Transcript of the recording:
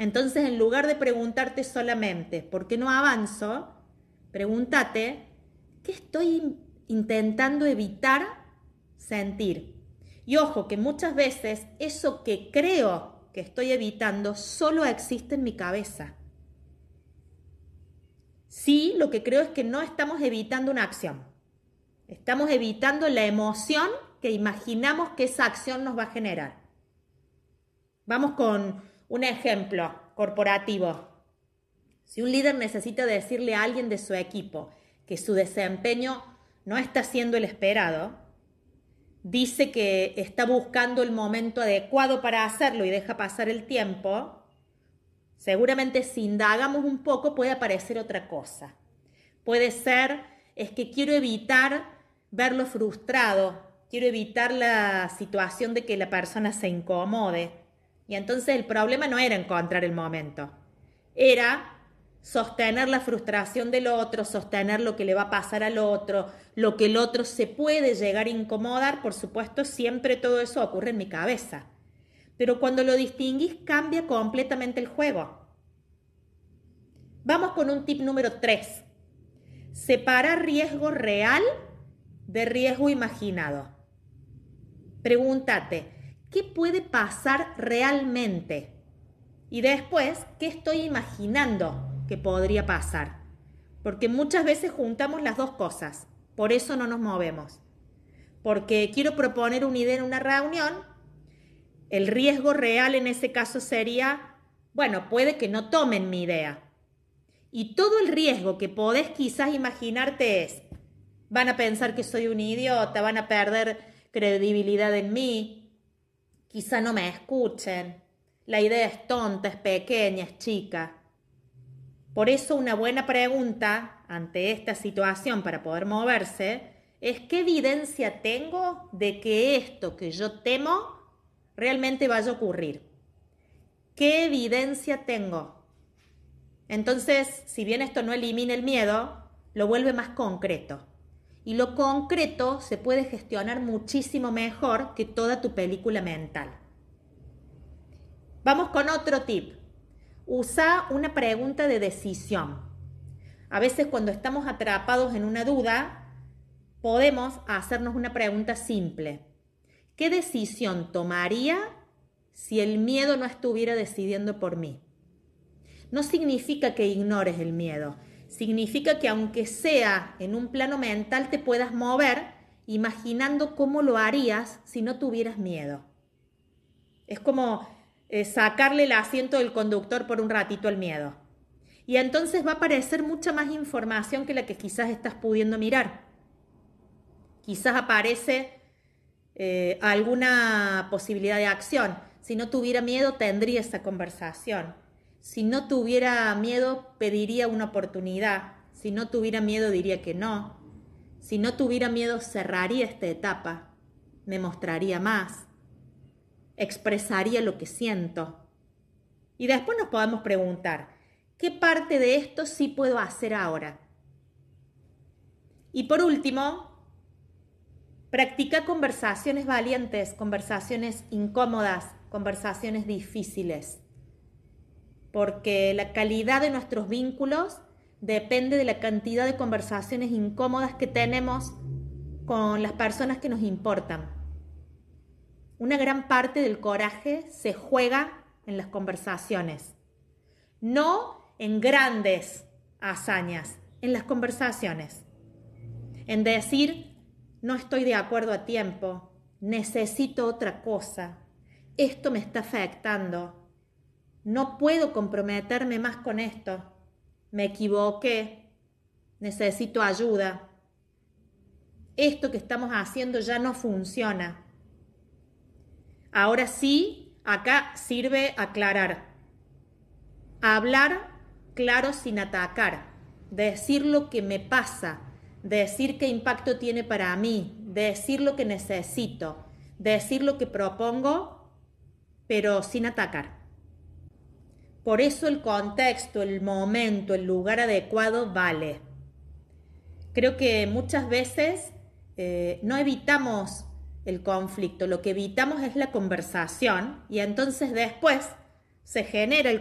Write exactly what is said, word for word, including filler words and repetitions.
Entonces, en lugar de preguntarte solamente ¿por qué no avanzo?, pregúntate ¿qué estoy intentando evitar sentir? Y ojo, que muchas veces eso que creo que estoy evitando solo existe en mi cabeza. Sí, lo que creo es que no estamos evitando una acción. Estamos evitando la emoción que imaginamos que esa acción nos va a generar. Vamos con un ejemplo corporativo. Si un líder necesita decirle a alguien de su equipo que su desempeño no está siendo el esperado, dice que está buscando el momento adecuado para hacerlo y deja pasar el tiempo, seguramente si indagamos un poco puede aparecer otra cosa. Puede ser, es que quiero evitar verlo frustrado, quiero evitar la situación de que la persona se incomode. Y entonces el problema no era encontrar el momento, era sostener la frustración del otro, sostener lo que le va a pasar al otro, lo que el otro se puede llegar a incomodar. Por supuesto, siempre todo eso ocurre en mi cabeza. Pero cuando lo distinguís, cambia completamente el juego. Vamos con un tip número tres. Separa riesgo real de riesgo imaginado. Pregúntate, ¿qué puede pasar realmente? Y después, ¿qué estoy imaginando que podría pasar? Porque muchas veces juntamos las dos cosas, por eso no nos movemos. Porque quiero proponer una idea en una reunión, el riesgo real en ese caso sería, bueno, puede que no tomen mi idea. Y todo el riesgo que podés quizás imaginarte es, van a pensar que soy un idiota, van a perder credibilidad en mí, quizá no me escuchen, la idea es tonta, es pequeña, es chica. Por eso una buena pregunta ante esta situación para poder moverse es ¿qué evidencia tengo de que esto que yo temo realmente vaya a ocurrir? ¿Qué evidencia tengo? Entonces, si bien esto no elimina el miedo, lo vuelve más concreto. Y lo concreto se puede gestionar muchísimo mejor que toda tu película mental. Vamos con otro tip. Usa una pregunta de decisión. A veces cuando estamos atrapados en una duda, podemos hacernos una pregunta simple. ¿Qué decisión tomaría si el miedo no estuviera decidiendo por mí? No significa que ignores el miedo. Significa que aunque sea en un plano mental te puedas mover imaginando cómo lo harías si no tuvieras miedo. Es como eh, sacarle el asiento del conductor por un ratito al miedo. Y entonces va a aparecer mucha más información que la que quizás estás pudiendo mirar. Quizás aparece eh, alguna posibilidad de acción. Si no tuviera miedo, tendría esa conversación. Si no tuviera miedo, pediría una oportunidad. Si no tuviera miedo, diría que no. Si no tuviera miedo, cerraría esta etapa. Me mostraría más. Expresaría lo que siento. Y después nos podemos preguntar, ¿qué parte de esto sí puedo hacer ahora? Y por último, practica conversaciones valientes, conversaciones incómodas, conversaciones difíciles. Porque la calidad de nuestros vínculos depende de la cantidad de conversaciones incómodas que tenemos con las personas que nos importan. Una gran parte del coraje se juega en las conversaciones, no en grandes hazañas, en las conversaciones. En decir, no estoy de acuerdo a tiempo, necesito otra cosa, esto me está afectando. No puedo comprometerme más con esto. Me equivoqué. Necesito ayuda. Esto que estamos haciendo ya no funciona. Ahora sí, acá sirve aclarar. Hablar claro sin atacar. Decir lo que me pasa. Decir qué impacto tiene para mí. Decir lo que necesito. Decir lo que propongo, pero sin atacar. Por eso el contexto, el momento, el lugar adecuado vale. Creo que muchas veces eh, no evitamos el conflicto, lo que evitamos es la conversación y entonces después se genera el